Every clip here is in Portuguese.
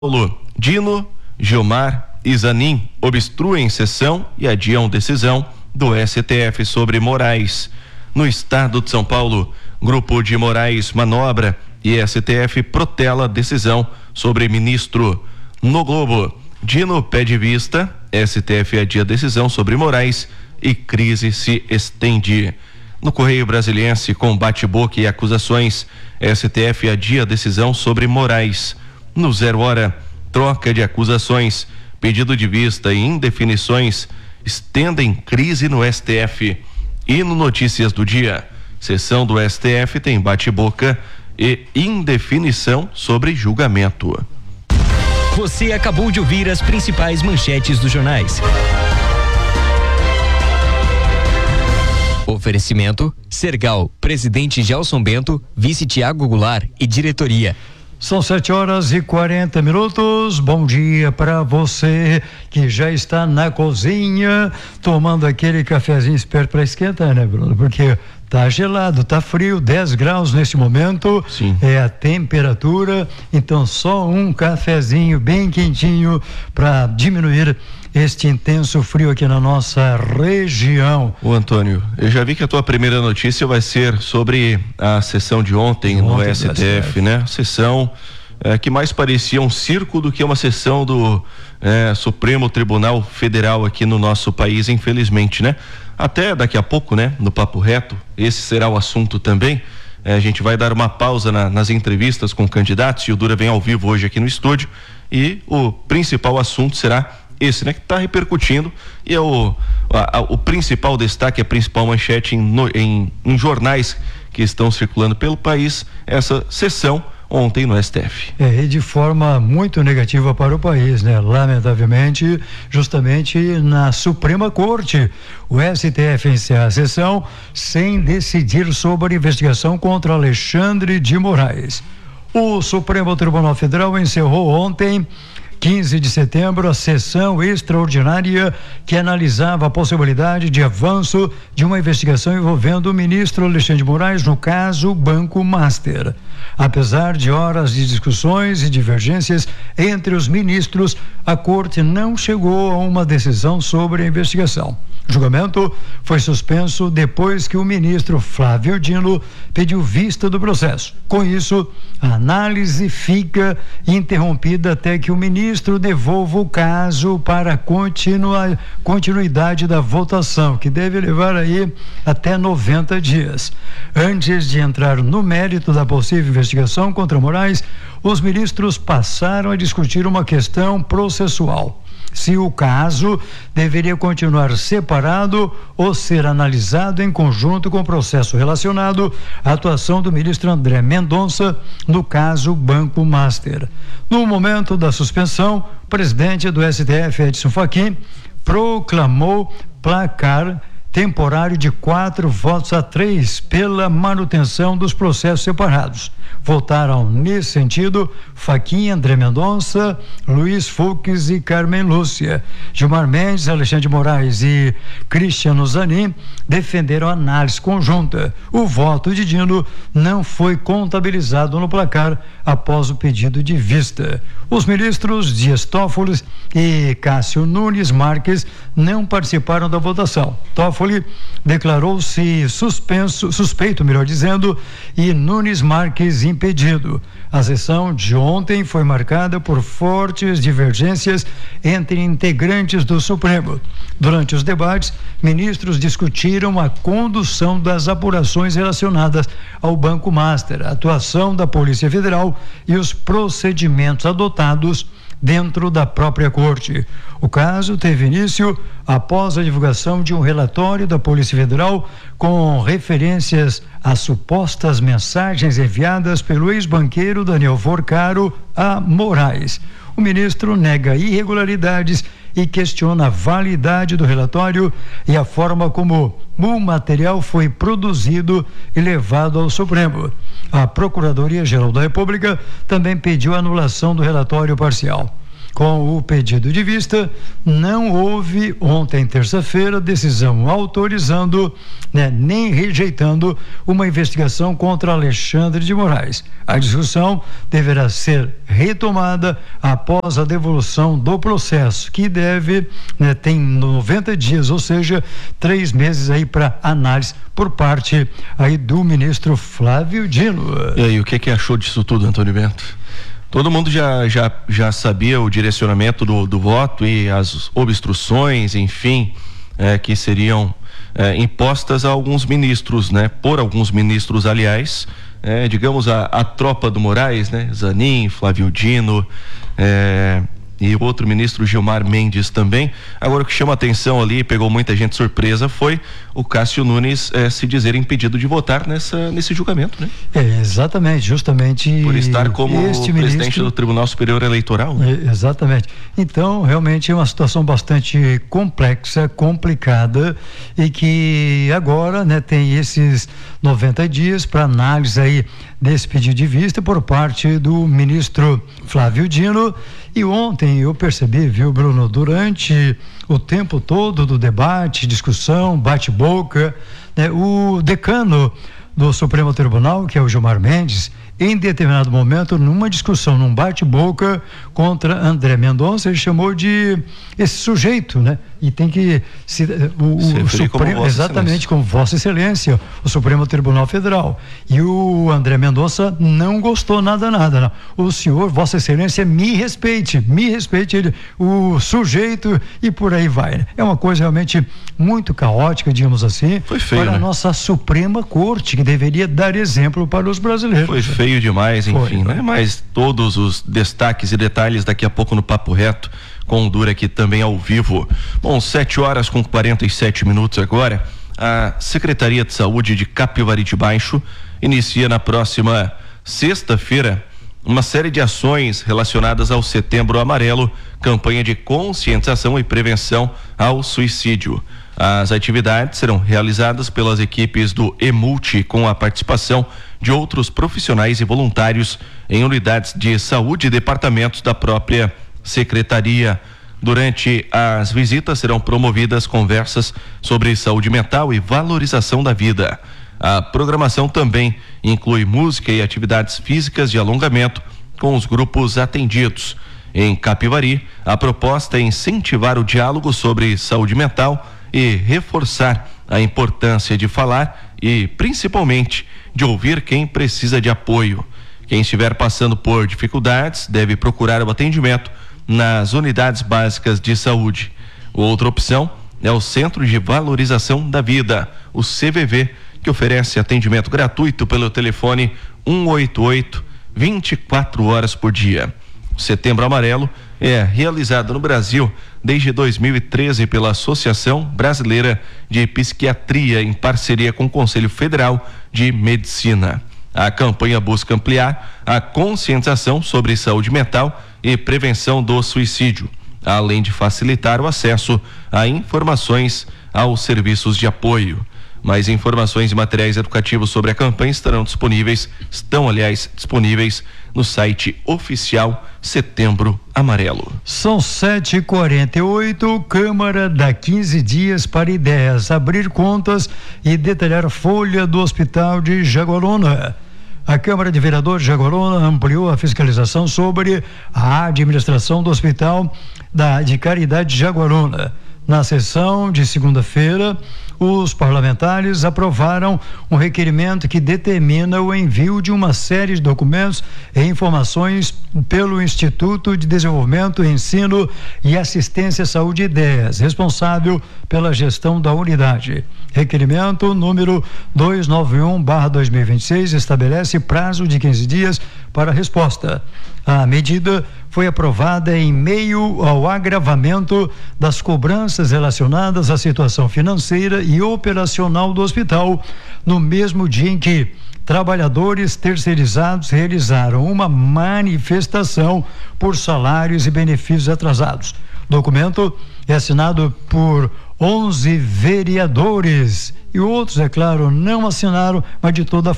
Paulo, Dino, Gilmar e Zanin obstruem sessão e adiam decisão do STF sobre Moraes. No estado de São Paulo, grupo de Moraes manobra e STF protela decisão sobre ministro. No Globo, Dino pede vista, STF adia decisão sobre Moraes e crise se estende. No Correio Brasiliense, com bate-boca e acusações, STF adia decisão sobre Moraes. No 0 Hora, troca de acusações, pedido de vista e indefinições estendem crise no STF. E no Notícias do Dia, sessão do STF tem bate-boca e indefinição sobre julgamento. Você acabou de ouvir as principais manchetes dos jornais. Oferecimento: Sergal, presidente Gelson Bento, vice Tiago Goulart e diretoria. São 7h40. Bom dia para você que já está na cozinha tomando aquele cafezinho esperto para esquentar, né, Bruno? Porque tá gelado, tá frio, 10 graus neste momento. Sim. É a temperatura, então só um cafezinho bem quentinho para diminuir este intenso frio aqui na nossa região. Ô Antônio, eu já vi que a tua primeira notícia vai ser sobre a sessão de ontem no STF, né? Sessão que mais parecia um circo do que uma sessão do Supremo Tribunal Federal aqui no nosso país, infelizmente, né? Até daqui a pouco, né? No Papo Reto, esse será o assunto também. A gente vai dar uma pausa nas entrevistas com candidatos e o Dura vem ao vivo hoje aqui no estúdio e o principal assunto será esse, né, que está repercutindo e é o principal destaque, a principal manchete em jornais que estão circulando pelo país, essa sessão ontem no STF. E de forma muito negativa para o país, né? Lamentavelmente, justamente na Suprema Corte, o STF encerra a sessão sem decidir sobre a investigação contra Alexandre de Moraes. O Supremo Tribunal Federal encerrou ontem, 15 de setembro, a sessão extraordinária que analisava a possibilidade de avanço de uma investigação envolvendo o ministro Alexandre de Moraes no caso Banco Master. Apesar de horas de discussões e divergências entre os ministros, a corte não chegou a uma decisão sobre a investigação. O julgamento foi suspenso depois que o ministro Flávio Dino pediu vista do processo. Com isso, a análise fica interrompida até que o ministro devolva o caso para continuidade da votação, que deve levar aí até 90 dias. Antes de entrar no mérito da possível investigação contra Moraes, os ministros passaram a discutir uma questão processual: se o caso deveria continuar separado ou ser analisado em conjunto com o processo relacionado à atuação do ministro André Mendonça no caso Banco Master. No momento da suspensão, o presidente do STF, Edson Fachin, proclamou placar temporário de 4-3 pela manutenção dos processos separados. Votaram nesse sentido Fachin, André Mendonça, Luiz Fux e Carmen Lúcia. Gilmar Mendes, Alexandre de Moraes e Cristiano Zanin defenderam a análise conjunta. O voto de Dino não foi contabilizado no placar após o pedido de vista. Os ministros Dias Toffoli e Cássio Nunes Marques não participaram da votação. Toffoli declarou-se suspeito, e Nunes Marques impedido. A sessão de ontem foi marcada por fortes divergências entre integrantes do Supremo. Durante os debates, ministros discutiram a condução das apurações relacionadas ao Banco Master, a atuação da Polícia Federal e os procedimentos adotados dentro da própria corte. O caso teve início após a divulgação de um relatório da Polícia Federal com referências às supostas mensagens enviadas pelo ex-banqueiro Daniel Forcaro a Moraes. O ministro nega irregularidades e questiona a validade do relatório e a forma como o material foi produzido e levado ao Supremo. A Procuradoria-Geral da República também pediu a anulação do relatório parcial. com o pedido de vista, não houve ontem, terça-feira, decisão autorizando, nem rejeitando uma investigação contra Alexandre de Moraes. A discussão deverá ser retomada após a devolução do processo, que tem 90 dias, ou seja, 3 meses aí para análise por parte aí do ministro Flávio Dino. E aí, o que achou disso tudo, Antônio Bento? Todo mundo já sabia o direcionamento do voto e as obstruções, enfim, que seriam impostas a alguns ministros, por alguns ministros, aliás, digamos a tropa do Moraes, Zanin, Flávio Dino, e o outro ministro, Gilmar Mendes, também. Agora, o que chama atenção ali, pegou muita gente surpresa, foi o Cássio Nunes se dizer impedido de votar nesse julgamento, Exatamente, justamente por estar como presidente do Tribunal Superior Eleitoral. Exatamente. Então, realmente é uma situação bastante complexa, complicada, e que agora, tem esses 90 dias para análise aí desse pedido de vista por parte do ministro Flávio Dino. E ontem eu percebi, viu, Bruno, durante o tempo todo do debate, discussão, bate-boca, o decano do Supremo Tribunal, que é o Gilmar Mendes, em determinado momento, numa discussão, num bate-boca contra André Mendonça, ele chamou de esse sujeito, E tem que o Supremo, exatamente, como Vossa Excelência, o Supremo Tribunal Federal. E o André Mendonça não gostou nada. Não. O senhor, Vossa Excelência, me respeite ele, o sujeito, e por aí vai. É uma coisa realmente muito caótica, digamos assim, foi feio, para a nossa Suprema Corte, que deveria dar exemplo para os brasileiros. Foi feio demais, enfim, Mas todos os destaques e detalhes daqui a pouco no Papo Reto, com o Dura aqui também ao vivo. Bom, 7h47 agora. A Secretaria de Saúde de Capivari de Baixo inicia na próxima sexta-feira uma série de ações relacionadas ao Setembro Amarelo, campanha de conscientização e prevenção ao suicídio. As atividades serão realizadas pelas equipes do EMULTI, com a participação de outros profissionais e voluntários em unidades de saúde e departamentos da própria secretaria. Durante as visitas serão promovidas conversas sobre saúde mental e valorização da vida. A programação também inclui música e atividades físicas de alongamento com os grupos atendidos. Em Capivari, a proposta é incentivar o diálogo sobre saúde mental e reforçar a importância de falar e, principalmente, de ouvir quem precisa de apoio. Quem estiver passando por dificuldades deve procurar o atendimento nas unidades básicas de saúde. Outra opção é o Centro de Valorização da Vida, o CVV, que oferece atendimento gratuito pelo telefone 188, 24 horas por dia. O Setembro Amarelo é realizado no Brasil desde 2013 pela Associação Brasileira de Psiquiatria, em parceria com o Conselho Federal de Medicina. A campanha busca ampliar a conscientização sobre saúde mental e prevenção do suicídio, além de facilitar o acesso a informações aos serviços de apoio. Mais informações e materiais educativos sobre a campanha estão disponíveis no site oficial Setembro Amarelo. São 7h48, Câmara dá 15 dias para ideias, abrir contas e detalhar folha do Hospital de Jaguaruna. A Câmara de Vereadores de Jaguaruna ampliou a fiscalização sobre a administração do Hospital de Caridade de Jaguaruna. Na sessão de segunda-feira, os parlamentares aprovaram um requerimento que determina o envio de uma série de documentos e informações pelo Instituto de Desenvolvimento, Ensino e Assistência à Saúde Ideias, responsável pela gestão da unidade. Requerimento número 291/2026 estabelece prazo de 15 dias para resposta. A medida foi aprovada em meio ao agravamento das cobranças relacionadas à situação financeira e operacional do hospital, no mesmo dia em que trabalhadores terceirizados realizaram uma manifestação por salários e benefícios atrasados. documento é assinado por 11 vereadores e outros, é claro, não assinaram, mas de toda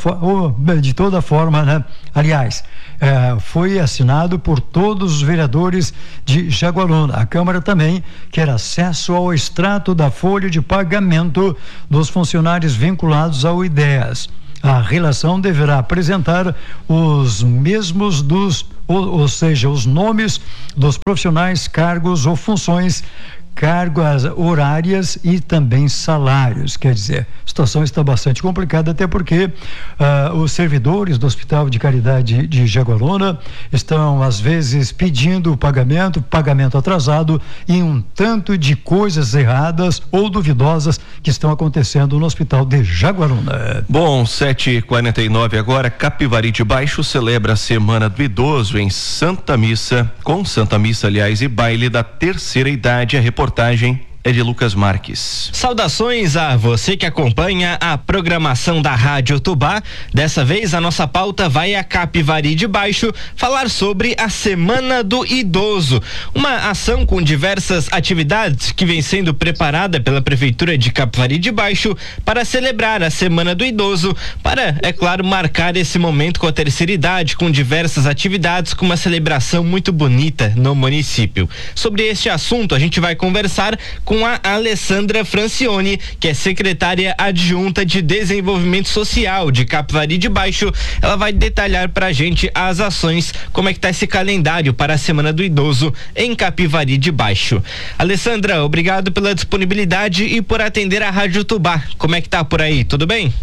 forma, né? Aliás, foi assinado por todos os vereadores de Jaguaruna. A Câmara também quer acesso ao extrato da folha de pagamento dos funcionários vinculados ao IDEAS. A relação deverá apresentar os mesmos ou seja, os nomes dos profissionais, cargos ou funções, cargas horárias e também salários. Quer dizer, a situação está bastante complicada, até porque os servidores do Hospital de Caridade de Jaguaruna estão às vezes pedindo pagamento atrasado e um tanto de coisas erradas ou duvidosas que estão acontecendo no Hospital de Jaguaruna. Bom, 7h49 agora. Capivari de Baixo celebra a Semana do Idoso em Santa Missa, aliás, e baile da terceira idade. A reportagem é de Lucas Marques. Saudações a você que acompanha a programação da Rádio Tubá. Dessa vez a nossa pauta vai a Capivari de Baixo falar sobre a Semana do Idoso, uma ação com diversas atividades que vem sendo preparada pela Prefeitura de Capivari de Baixo para celebrar a Semana do Idoso, para, é claro, marcar esse momento com a terceira idade, com diversas atividades, com uma celebração muito bonita no município. Sobre este assunto a gente vai conversar com a Alessandra Francione, que é secretária adjunta de Desenvolvimento Social de Capivari de Baixo. Ela vai detalhar pra gente as ações, como é que tá esse calendário para a Semana do Idoso em Capivari de Baixo. Alessandra, obrigado pela disponibilidade e por atender a Rádio Tubá. Como é que tá por aí? Tudo bem?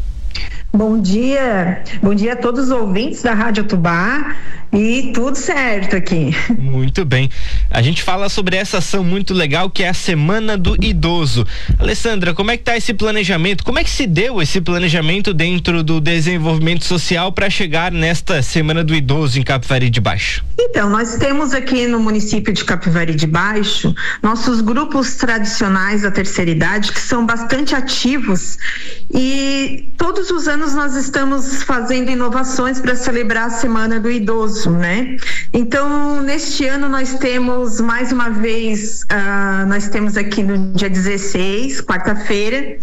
Bom dia a todos os ouvintes da Rádio Tubá e tudo certo aqui. Muito bem, a gente fala sobre essa ação muito legal que é a Semana do Idoso. Alessandra, como é que tá esse planejamento? Como é que se deu esse planejamento dentro do desenvolvimento social para chegar nesta Semana do Idoso em Capivari de Baixo? Então, nós temos aqui no município de Capivari de Baixo nossos grupos tradicionais da terceira idade que são bastante ativos e todos os anos nós estamos fazendo inovações para celebrar a Semana do Idoso, né? Então, neste ano nós temos mais uma vez, nós temos aqui no dia 16, quarta-feira,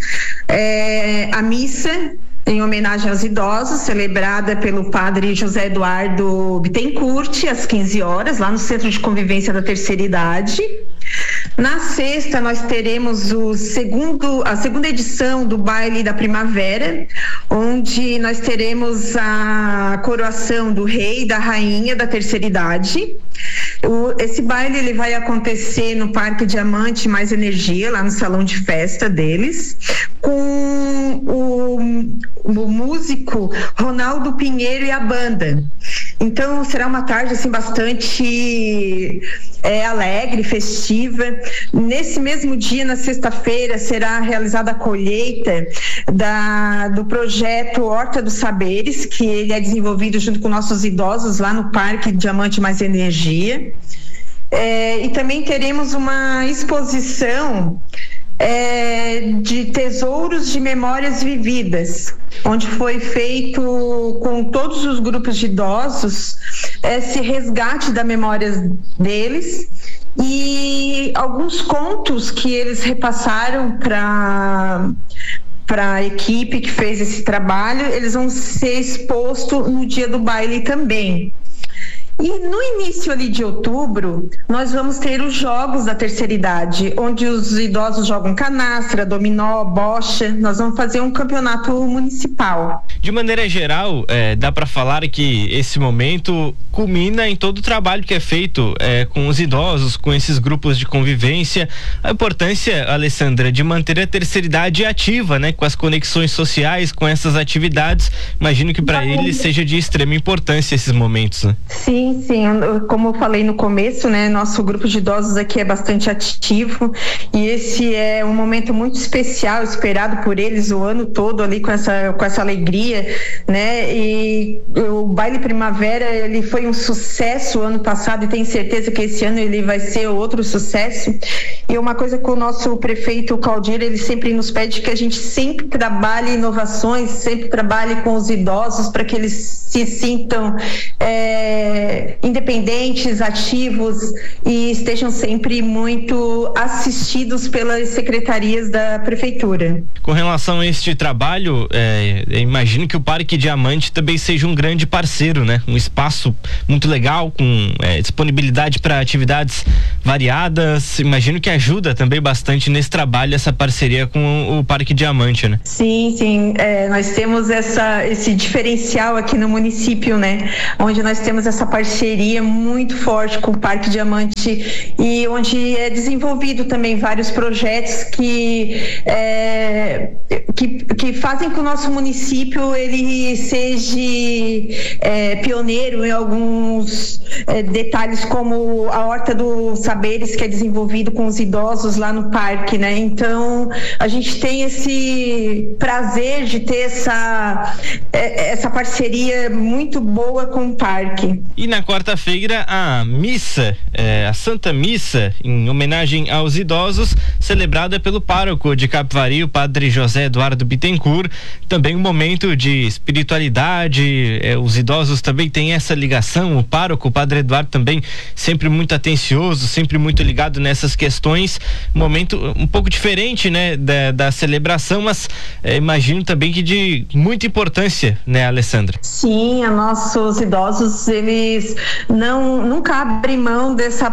a missa em homenagem aos idosos, celebrada pelo padre José Eduardo Bittencourt, às 15 horas, lá no Centro de Convivência da Terceira Idade. Na sexta, nós teremos a segunda edição do Baile da Primavera, onde nós teremos a coroação do rei e da rainha da terceira idade. Esse baile ele vai acontecer no Parque Diamante Mais Energia, lá no salão de festa deles, com o músico Ronaldo Pinheiro e a banda. Então será uma tarde assim bastante alegre, festiva. Nesse mesmo dia, na sexta-feira, será realizada a colheita do projeto Horta dos Saberes, que ele é desenvolvido junto com nossos idosos lá no Parque Diamante Mais Energia. E também teremos uma exposição de tesouros de memórias vividas, onde foi feito com todos os grupos de idosos esse resgate da memória deles e alguns contos que eles repassaram para a equipe que fez esse trabalho, eles vão ser expostos no dia do baile também. E no início ali de outubro, nós vamos ter os jogos da terceira idade, onde os idosos jogam canastra, dominó, bocha. Nós vamos fazer um campeonato municipal. De maneira geral, dá para falar que esse momento culmina em todo o trabalho que é feito com os idosos, com esses grupos de convivência. A importância, Alessandra, de manter a terceira idade ativa, né? Com as conexões sociais, com essas atividades. Imagino que para eles seja de extrema importância esses momentos, né? Sim, como eu falei no começo, né, nosso grupo de idosos aqui é bastante ativo e esse é um momento muito especial, esperado por eles o ano todo ali com essa alegria, né, e o Baile Primavera, ele foi um sucesso ano passado e tenho certeza que esse ano ele vai ser outro sucesso E uma coisa que o nosso prefeito Claudir, ele sempre nos pede que a gente sempre trabalhe inovações, sempre trabalhe com os idosos para que eles se sintam independentes, ativos e estejam sempre muito assistidos pelas secretarias da prefeitura. Com relação a este trabalho, imagino que o Parque Diamante também seja um grande parceiro, né? Um espaço muito legal, com disponibilidade para atividades variadas. Imagino que ajuda também bastante nesse trabalho, essa parceria com o Parque Diamante, né? Sim. Nós temos esse diferencial aqui no município, né? Onde nós temos essa parceria muito forte com o Parque Diamante e onde é desenvolvido também vários projetos que fazem que o nosso município ele seja pioneiro em alguns detalhes, como a Horta dos Saberes, que é desenvolvido com os idosos lá no parque, né? Então a gente tem esse prazer de ter essa parceria muito boa com o parque. E na quarta-feira a missa, a Santa Missa, em homenagem aos idosos, celebrada pelo pároco de Capivari, o padre José Eduardo Bittencourt. Também um momento de espiritualidade, os idosos também têm essa ligação, o pároco, o padre Eduardo, também sempre muito atencioso, sempre muito ligado nessas questões. Um momento um pouco diferente, né, da celebração, mas imagino também que de muita importância, né, Alessandra? Sim, nossos idosos, eles nunca abrem mão dessa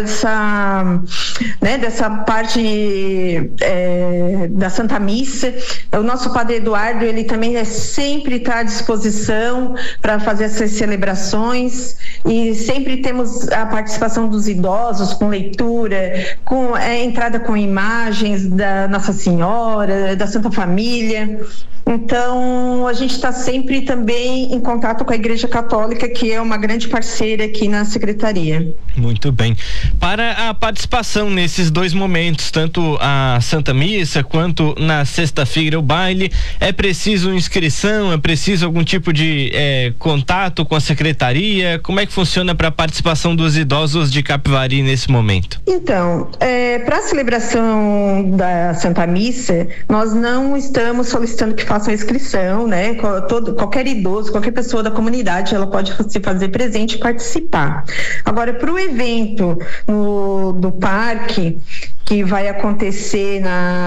parte da Santa Missa. O nosso padre Eduardo, ele também sempre está à disposição para fazer essas celebrações e sempre temos a participação dos idosos com leitura, com entrada com imagens da Nossa Senhora, da Santa Família. Então, a gente está sempre também em contato com a Igreja Católica, que é uma grande parceira aqui na Secretaria. Muito bem. Para a participação nesses dois momentos, tanto a Santa Missa quanto na sexta-feira o baile, é preciso inscrição, é preciso algum tipo de contato com a Secretaria? Como é que funciona para a participação dos idosos de Capivari nesse momento? Então, para a celebração da Santa Missa, nós não estamos solicitando que façam inscrição, né? Qualquer idoso, qualquer pessoa da comunidade, ela pode se fazer presente e participar. Agora, para o evento do parque, que vai acontecer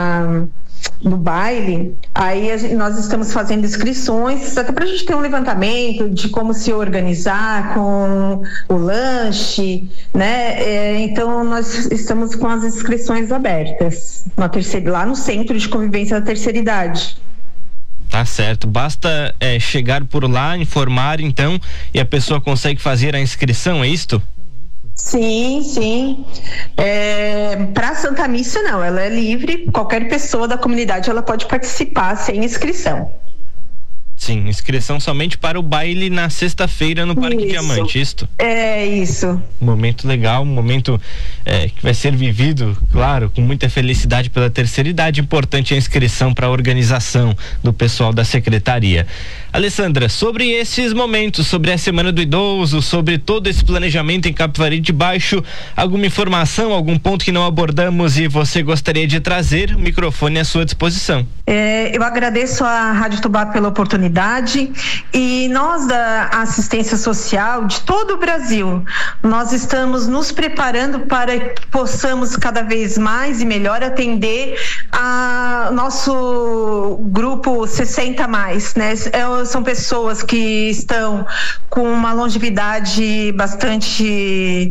no baile, aí nós estamos fazendo inscrições, até para a gente ter um levantamento de como se organizar com o lanche, né? Então nós estamos com as inscrições abertas lá no Centro de Convivência da Terceira Idade. Tá certo, basta chegar por lá, informar então, e a pessoa consegue fazer a inscrição, é isto? Sim. Para Santa Missa não, ela é livre, qualquer pessoa da comunidade ela pode participar sem inscrição. Sim, inscrição somente para o baile na sexta-feira no Parque Diamante, isto? É isso. Um momento legal, um momento que vai ser vivido, claro, com muita felicidade pela terceira idade. Importante a inscrição para a organização do pessoal da Secretaria. Alessandra, sobre esses momentos, sobre a Semana do Idoso, sobre todo esse planejamento em Capivari de Baixo, alguma informação, algum ponto que não abordamos e você gostaria de trazer? O microfone é à sua disposição. Eu agradeço à Rádio Tubá pela oportunidade e nós da assistência social de todo o Brasil, nós estamos nos preparando para que possamos cada vez mais e melhor atender a nosso grupo 60+, né? São pessoas que estão com uma longevidade bastante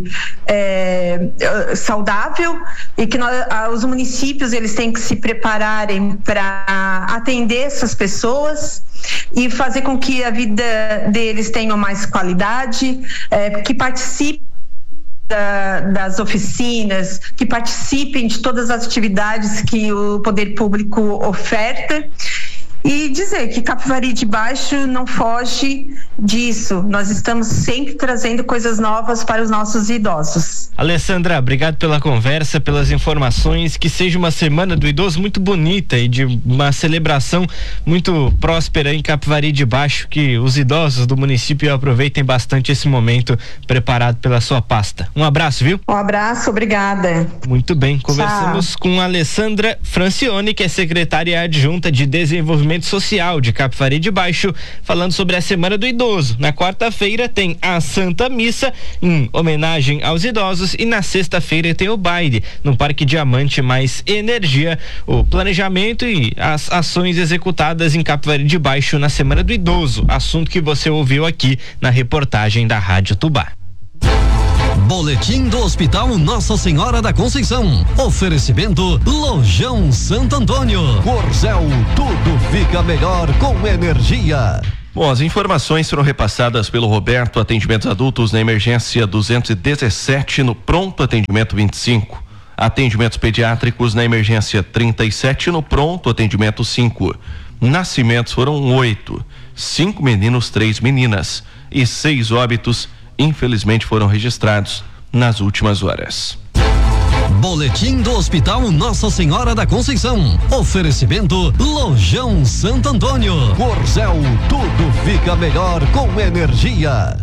saudável e que os municípios eles têm que se prepararem para atender essas pessoas e fazer com que a vida deles tenha mais qualidade, que participem das oficinas, que participem de todas as atividades que o poder público oferta. E dizer que Capivari de Baixo não foge disso. Nós estamos sempre trazendo coisas novas para os nossos idosos. Alessandra, obrigado pela conversa, pelas informações, que seja uma Semana do Idoso muito bonita e de uma celebração muito próspera em Capivari de Baixo, que os idosos do município aproveitem bastante esse momento preparado pela sua pasta. Um abraço, viu? Um abraço, obrigada. Muito bem, conversamos com a Alessandra Francione, que é secretária adjunta de Desenvolvimento Social de Capivari de Baixo, falando sobre a Semana do Idoso. Na quarta-feira tem a Santa Missa em homenagem aos idosos e na sexta-feira tem o baile no Parque Diamante Mais Energia, o planejamento e as ações executadas em Capivari de Baixo na Semana do Idoso, assunto que você ouviu aqui na reportagem da Rádio Tubá. Boletim do Hospital Nossa Senhora da Conceição. Oferecimento Lojão Santo Antônio. Corzel, tudo fica melhor com energia. Bom, as informações foram repassadas pelo Roberto, atendimentos adultos na emergência 217, no pronto atendimento 25. Atendimentos pediátricos na emergência 37, no pronto atendimento 5. Nascimentos foram 8, 5 meninos, 3 meninas e 6 óbitos, infelizmente, foram registrados nas últimas horas. Boletim do Hospital Nossa Senhora da Conceição. Oferecimento Lojão Santo Antônio. Corzel, tudo fica melhor com energia.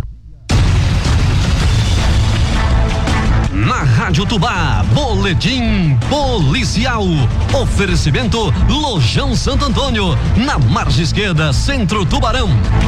Na Rádio Tubá, Boletim Policial. Oferecimento Lojão Santo Antônio, na margem esquerda, Centro Tubarão.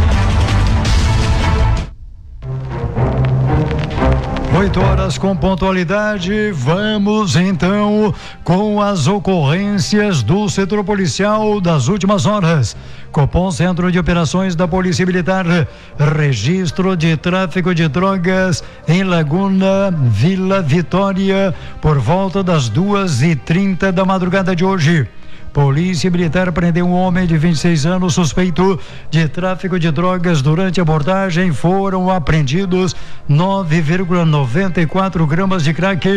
8 horas com pontualidade. Vamos então com as ocorrências do setor policial das últimas horas. Copom, Centro de Operações da Polícia Militar, registro de tráfico de drogas em Laguna, Vila Vitória, por volta das 2h30 da madrugada de hoje. Polícia Militar prendeu um homem de 26 anos suspeito de tráfico de drogas. Durante a abordagem foram apreendidos 9,94 gramas de crack,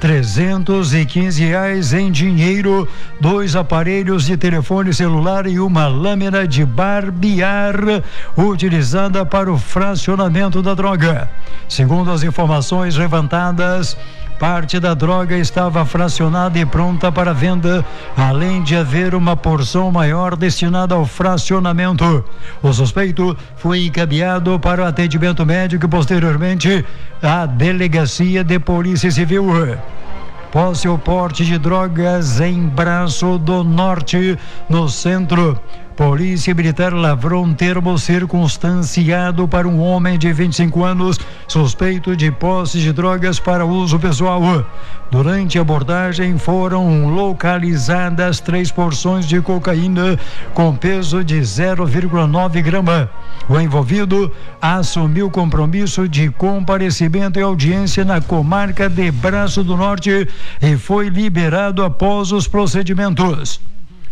R$315 em dinheiro, 2 aparelhos de telefone celular e uma lâmina de barbear utilizada para o fracionamento da droga. Segundo as informações levantadas, parte da droga estava fracionada e pronta para venda, além de haver uma porção maior destinada ao fracionamento. O suspeito foi encaminhado para o atendimento médico e posteriormente à Delegacia de Polícia Civil. Posse ou porte de drogas em Braço do Norte, no centro. Polícia Militar lavrou um termo circunstanciado para um homem de 25 anos suspeito de posse de drogas para uso pessoal. Durante a abordagem foram localizadas 3 porções de cocaína com peso de 0,9 grama. O envolvido assumiu o compromisso de comparecimento e audiência na comarca de Braço do Norte e foi liberado após os procedimentos.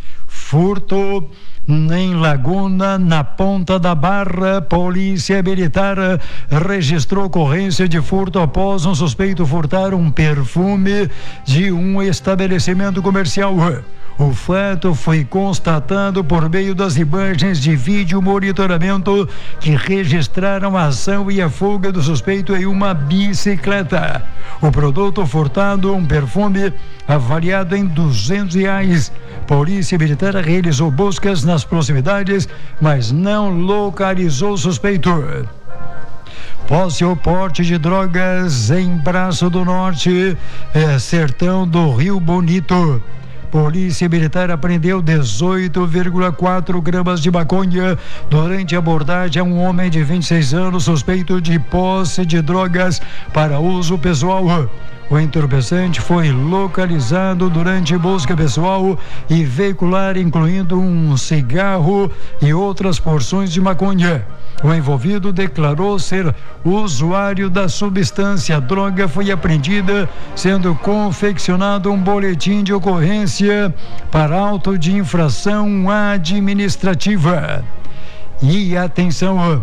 Furto em Laguna, na Ponta da Barra, Polícia Militar registrou ocorrência de furto após um suspeito furtar um perfume de um estabelecimento comercial. O fato foi constatado por meio das imagens de vídeo monitoramento que registraram a ação e a fuga do suspeito em uma bicicleta. O produto furtado, um perfume avaliado em R$200. Polícia Militar realizou buscas nas proximidades, mas não localizou o suspeito. Posse ou porte de drogas em Braço do Norte, sertão do Rio Bonito. Polícia Militar apreendeu 18,4 gramas de maconha durante a abordagem a um homem de 26 anos suspeito de posse de drogas para uso pessoal. O entorpecente foi localizado durante busca pessoal e veicular, incluindo um cigarro e outras porções de maconha. O envolvido declarou ser usuário da substância. A droga foi apreendida, sendo confeccionado um boletim de ocorrência para auto de infração administrativa. E atenção,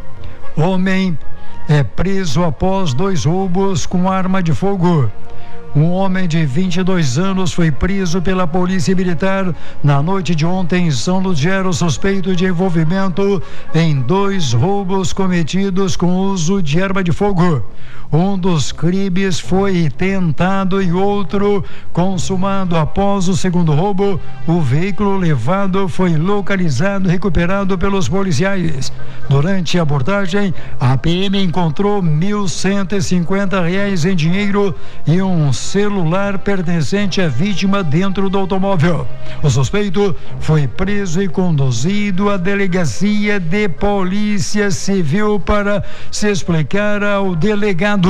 homem é preso após 2 roubos com arma de fogo. Um homem de 22 anos foi preso pela Polícia Militar na noite de ontem em São Lugero, suspeito de envolvimento em 2 roubos cometidos com uso de arma de fogo. Um dos crimes foi tentado e outro consumado. Após o segundo roubo, o veículo levado foi localizado e recuperado pelos policiais. Durante a abordagem, a PM encontrou R$ 1.150 em dinheiro e um celular pertencente à vítima dentro do automóvel. O suspeito foi preso e conduzido à delegacia de Polícia Civil para se explicar ao delegado.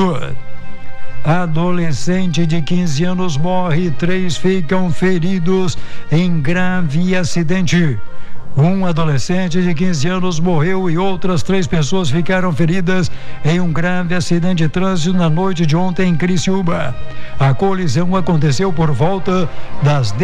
Adolescente de 15 anos morre, 3 ficam feridos em grave acidente. Um adolescente de 15 anos morreu e outras 3 pessoas ficaram feridas em um grave acidente de trânsito na noite de ontem em Criciúma. A colisão aconteceu por volta das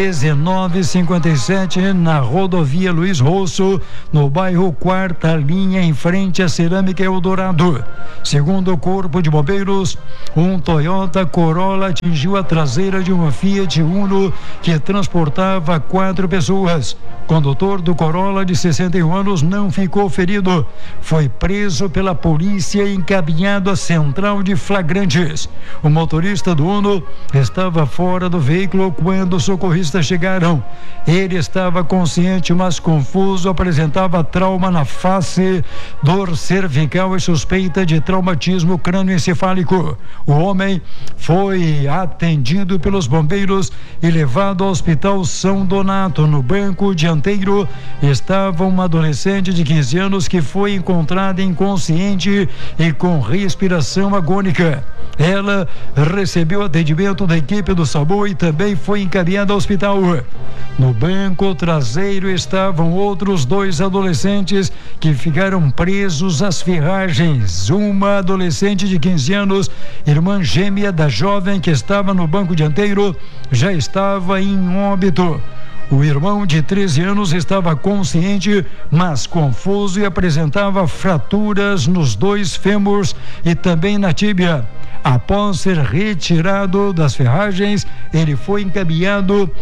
19h57 na rodovia Luiz Rosso, no bairro Quarta Linha, em frente à Cerâmica Eldorado. Segundo o Corpo de Bombeiros, um Toyota Corolla atingiu a traseira de uma Fiat Uno que transportava 4 pessoas. O condutor do Corolla, de 61 anos, não ficou ferido. Foi preso pela polícia e encaminhado à central de flagrantes. O motorista do Uno estava fora do veículo quando os socorristas chegaram. Ele estava consciente, mas confuso, apresentava trauma na face, dor cervical e suspeita de traumatismo crânioencefálico. O homem foi atendido pelos bombeiros e levado ao Hospital São Donato. No banco dianteiro estava uma adolescente de 15 anos que foi encontrada inconsciente e com respiração agônica. Ela recebeu atendimento da equipe do SAMU e também foi encaminhada ao hospital. No banco traseiro estavam outros 2 adolescentes que ficaram presos às ferragens. Uma adolescente de 15 anos, irmã gêmea da jovem que estava no banco dianteiro, já estava em óbito. O irmão de 13 anos estava consciente, mas confuso e apresentava fraturas nos 2 fêmurs e também na tíbia. Após ser retirado das ferragens, ele foi encaminhado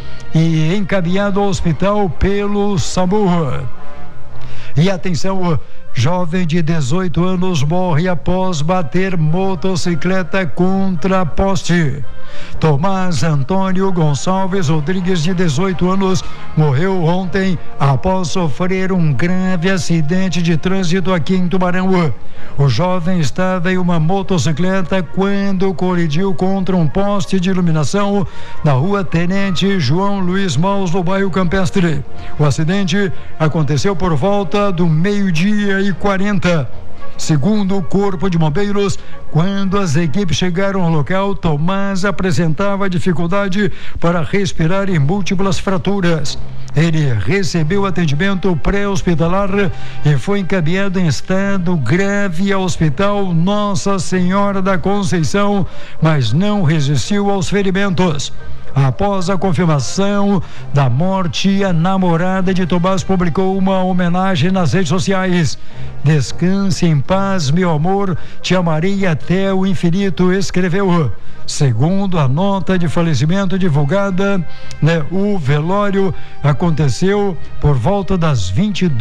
ao hospital pelo SAMU. E atenção, jovem de 18 anos morre após bater motocicleta contra poste. Tomás Antônio Gonçalves Rodrigues, de 18 anos, morreu ontem após sofrer um grave acidente de trânsito aqui em Tubarão. O jovem estava em uma motocicleta quando colidiu contra um poste de iluminação na rua Tenente João Luiz Maus, no bairro Campestre. O acidente aconteceu por volta do 12:40. Segundo o Corpo de Bombeiros, quando as equipes chegaram ao local, Tomás apresentava dificuldade para respirar e múltiplas fraturas. Ele recebeu atendimento pré-hospitalar e foi encaminhado em estado grave ao Hospital Nossa Senhora da Conceição, mas não resistiu aos ferimentos. Após a confirmação da morte, a namorada de Tomás publicou uma homenagem nas redes sociais. Descanse em paz, meu amor, te amarei até o infinito, escreveu. Segundo a nota de falecimento divulgada, o velório aconteceu por volta das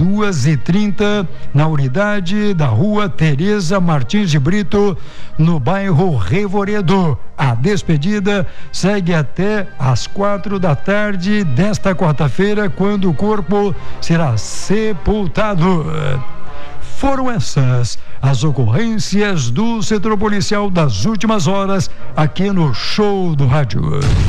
22h30 na unidade da rua Tereza Martins de Brito, no bairro Revoredo. A despedida segue até às 4h desta quarta-feira, quando o corpo será sepultado. Foram essas as ocorrências do setor policial das últimas horas aqui no Show do Rádio.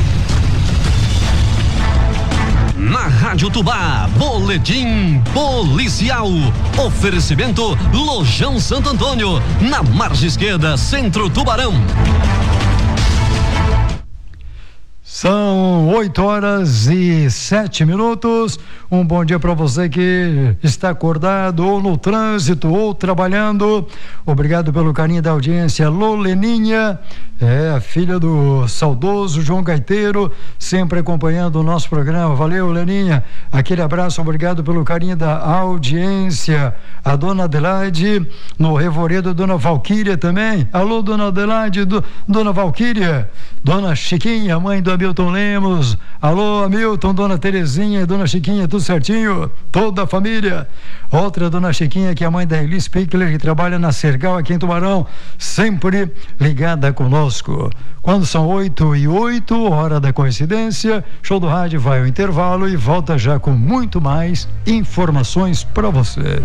Na Rádio Tubá, boletim policial. Oferecimento Lojão Santo Antônio, na margem esquerda, Centro Tubarão. São São 8h07. Um bom dia para você que está acordado ou no trânsito ou trabalhando. Obrigado pelo carinho da audiência. Alô, Leninha, a filha do saudoso João Gaiteiro, sempre acompanhando o nosso programa. Valeu, Leninha. Aquele abraço, obrigado pelo carinho da audiência. A dona Adelaide, no Revoredo, dona Valquíria também. Alô, dona Adelaide, dona Valquíria. Dona Chiquinha, mãe do Hamilton Lemos. Alô, Hamilton, dona Terezinha, dona Chiquinha, tudo certinho? Toda a família. Outra dona Chiquinha, que é a mãe da Elis Pickler, que trabalha na Sergal aqui em Tubarão, sempre ligada conosco. Quando são 8h08, hora da coincidência, Show do Rádio vai ao intervalo e volta já com muito mais informações para você.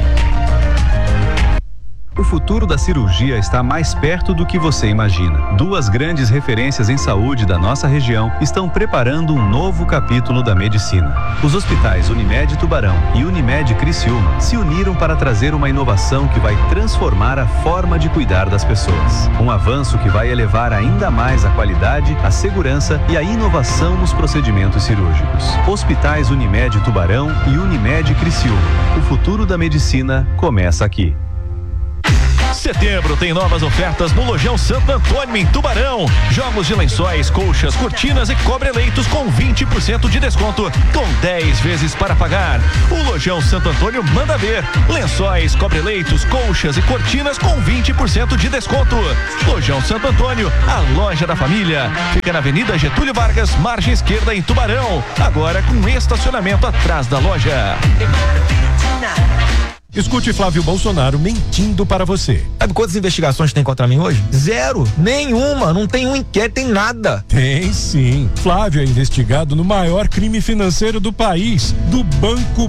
O futuro da cirurgia está mais perto do que você imagina. Duas grandes referências em saúde da nossa região estão preparando um novo capítulo da medicina. Os hospitais Unimed Tubarão e Unimed Criciúma se uniram para trazer uma inovação que vai transformar a forma de cuidar das pessoas. Um avanço que vai elevar ainda mais a qualidade, a segurança e a inovação nos procedimentos cirúrgicos. Hospitais Unimed Tubarão e Unimed Criciúma. O futuro da medicina começa aqui. Setembro tem novas ofertas no Lojão Santo Antônio em Tubarão. Jogos de lençóis, colchas, cortinas e cobre-leitos com 20% de desconto, com 10 vezes para pagar. O Lojão Santo Antônio manda ver. Lençóis, cobre-leitos, colchas e cortinas com 20% de desconto. Lojão Santo Antônio, a loja da família. Fica na Avenida Getúlio Vargas, margem esquerda em Tubarão. Agora com estacionamento atrás da loja. Escute Flávio Bolsonaro mentindo para você. Sabe quantas investigações tem contra mim hoje? Zero. Nenhuma. Não tem um inquérito, tem nada. Tem sim. Flávio é investigado no maior crime financeiro do país, do Banco